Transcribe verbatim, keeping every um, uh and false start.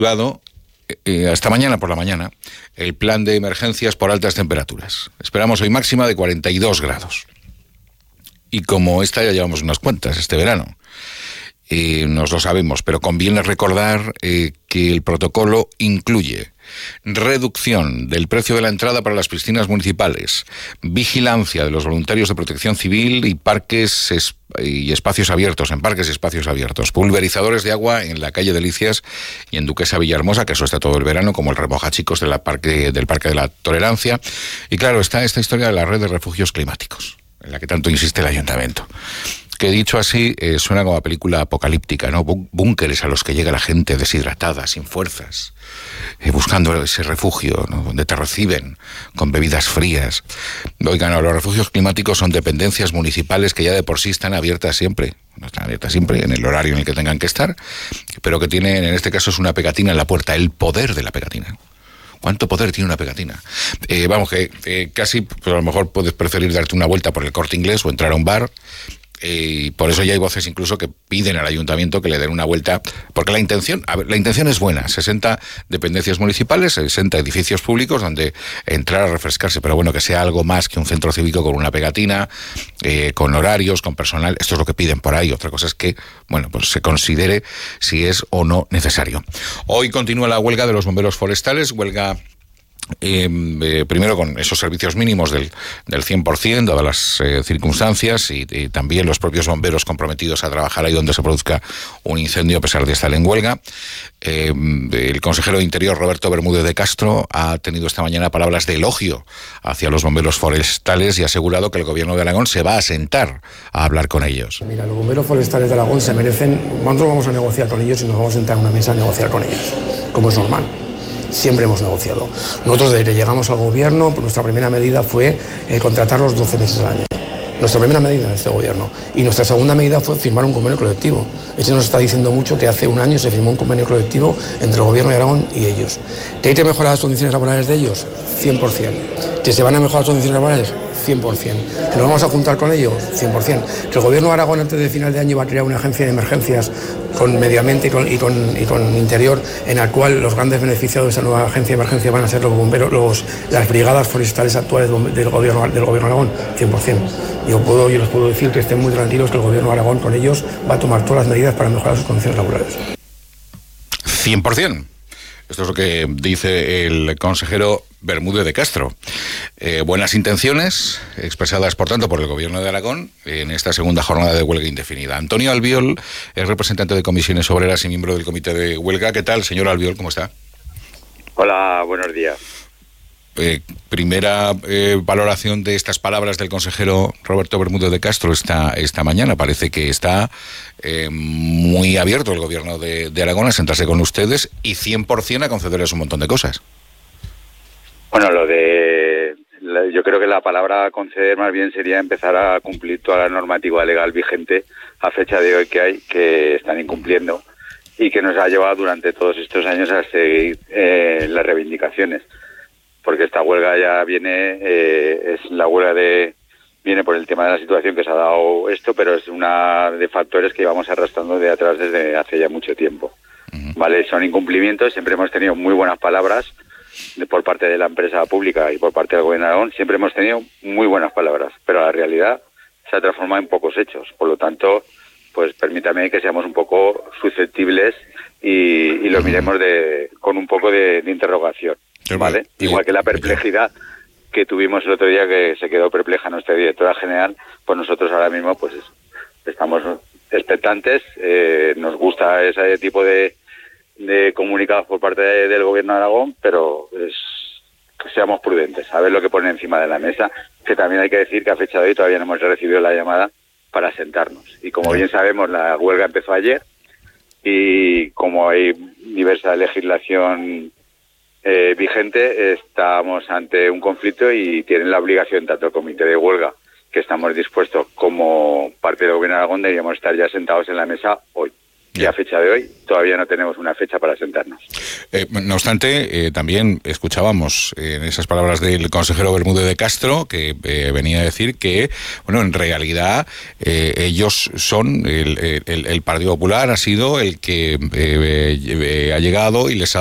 activado eh, hasta mañana por la mañana el plan de emergencias por altas temperaturas. Esperamos hoy máxima de cuarenta y dos grados. Y como esta ya llevamos unas cuantas este verano, eh, nos lo sabemos, pero conviene recordar eh, que el protocolo incluye reducción del precio de la entrada para las piscinas municipales, vigilancia de los voluntarios de protección civil y parques es, y espacios abiertos, en parques y espacios abiertos, pulverizadores de agua en la calle Delicias y en Duquesa Villahermosa, que eso está todo el verano, como el remojachicos de la parque, del Parque de la Tolerancia. Y claro, está esta historia de la red de refugios climáticos, en la que tanto insiste el ayuntamiento, que dicho así eh, suena como a película apocalíptica, ¿no? Búnkeres a los que llega la gente deshidratada, sin fuerzas, eh, buscando ese refugio, ¿no? Donde te reciben con bebidas frías. Oigan, no, los refugios climáticos son dependencias municipales que ya de por sí están abiertas siempre, no están abiertas siempre en el horario en el que tengan que estar, pero que tienen, en este caso es una pegatina en la puerta, el poder de la pegatina. ¿Cuánto poder tiene una pegatina? Eh, vamos, que eh, casi, pues a lo mejor puedes preferir darte una vuelta por el Corte Inglés o entrar a un bar. Y eh, por eso ya hay voces incluso que piden al ayuntamiento que le den una vuelta, porque la intención, a ver, la intención es buena, sesenta dependencias municipales, sesenta edificios públicos donde entrar a refrescarse, pero bueno, que sea algo más que un centro cívico con una pegatina, eh, con horarios, con personal, esto es lo que piden por ahí. Otra cosa es que, bueno, pues se considere si es o no necesario. Hoy continúa la huelga de los bomberos forestales, huelga Eh, eh, primero con esos servicios mínimos del, del cien por ciento, dadas las eh, circunstancias, y, y también los propios bomberos comprometidos a trabajar ahí donde se produzca un incendio a pesar de estar en huelga. Eh, el consejero de Interior, Roberto Bermúdez de Castro, ha tenido esta mañana palabras de elogio hacia los bomberos forestales y ha asegurado que el gobierno de Aragón se va a sentar a hablar con ellos. Mira, los bomberos forestales de Aragón se merecen, nosotros vamos a negociar con ellos y nos vamos a sentar en una mesa a negociar con ellos, como es normal. Siempre hemos negociado. Nosotros desde que llegamos al gobierno, nuestra primera medida fue eh, contratarlos doce meses al año. Nuestra primera medida de este gobierno. Y nuestra segunda medida fue firmar un convenio colectivo. Eso nos está diciendo mucho que hace un año se firmó un convenio colectivo entre el gobierno de Aragón y ellos. ¿Que hay que mejorar las condiciones laborales de ellos? cien por ciento. ¿Que se van a mejorar las condiciones laborales? cien por ciento. ¿Que nos vamos a juntar con ellos? cien por ciento. ¿Que el gobierno de Aragón antes de final de año va a crear una agencia de emergencias con medio ambiente y con, y con, y con interior, en la cual los grandes beneficiados de esa nueva agencia de emergencia van a ser los bomberos, los, las brigadas forestales actuales del gobierno, del gobierno de Aragón? cien por ciento. Yo, puedo, yo les puedo decir que estén muy tranquilos que el gobierno de Aragón con ellos va a tomar todas las medidas para mejorar sus condiciones laborales. cien por ciento. Esto es lo que dice el consejero Bermúdez de Castro. Eh, buenas intenciones expresadas, por tanto, por el gobierno de Aragón en esta segunda jornada de huelga indefinida. Antonio Albiol es representante de Comisiones Obreras y miembro del comité de huelga. ¿Qué tal, señor Albiol? ¿Cómo está? Hola, buenos días. Eh, primera eh, valoración de estas palabras del consejero Roberto Bermúdez de Castro esta, esta mañana. Parece que está eh, muy abierto el gobierno de, de Aragón a sentarse con ustedes y cien por ciento a concederles un montón de cosas. Bueno, lo de... La, yo creo que la palabra conceder más bien sería empezar a cumplir toda la normativa legal vigente a fecha de hoy que hay, que están incumpliendo y que nos ha llevado durante todos estos años a seguir eh, las reivindicaciones. Porque esta huelga ya viene, eh, es la huelga de, viene por el tema de la situación que se ha dado esto, pero es una de factores que íbamos arrastrando de atrás desde hace ya mucho tiempo. Uh-huh. Vale, son incumplimientos, siempre hemos tenido muy buenas palabras de, por parte de la empresa pública y por parte del gobierno de Aragón, siempre hemos tenido muy buenas palabras, pero la realidad se ha transformado en pocos hechos. Por lo tanto, pues permítame que seamos un poco susceptibles y, y lo miremos de, con un poco de, de interrogación. ¿Vale? Igual que la perplejidad que tuvimos el otro día, que se quedó perpleja nuestra directora general, pues nosotros ahora mismo pues estamos expectantes, eh, nos gusta ese tipo de, de comunicados por parte de, del gobierno de Aragón, pero es, que seamos prudentes, a ver lo que pone encima de la mesa, que también hay que decir que a fecha de hoy todavía no hemos recibido la llamada para sentarnos. Y como bien sabemos, la huelga empezó ayer y como hay diversa legislación Eh, vigente, estamos ante un conflicto y tienen la obligación, tanto el comité de huelga, que estamos dispuestos, como parte del gobierno de Aragón, deberíamos estar ya sentados en la mesa hoy. Y a fecha de hoy todavía no tenemos una fecha para sentarnos. Eh, no obstante, eh, también escuchábamos eh, en esas palabras del consejero Bermúdez de Castro que eh, venía a decir que, bueno, en realidad eh, ellos son, el, el, el Partido Popular ha sido el que eh, eh, ha llegado y les ha